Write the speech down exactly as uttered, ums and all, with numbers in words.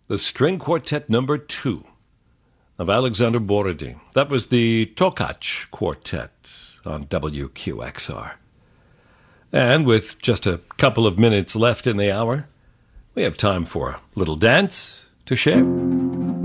the string quartet number two of Alexander Borodin. That was the Tokach Quartet on W Q X R. And with just a couple of minutes left in the hour, we have time for a little dance to share.